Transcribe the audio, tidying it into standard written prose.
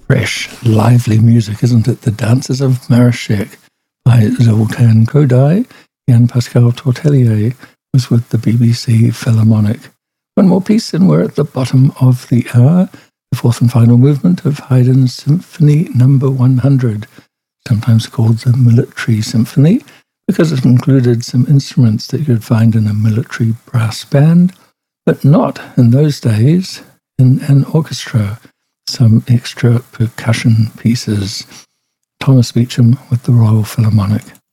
Fresh, lively music, isn't it? The Dances of Marashek by Zoltan Kodály. Jan-Pascal Tortelier was with the BBC Philharmonic. One more piece and we're at the bottom of the hour. The fourth and final movement of Haydn's Symphony No. 100, sometimes called the Military Symphony, because it included some instruments that you'd find in a military brass band, but not in those days in an orchestra. Some extra percussion pieces. Thomas Beecham with the Royal Philharmonic.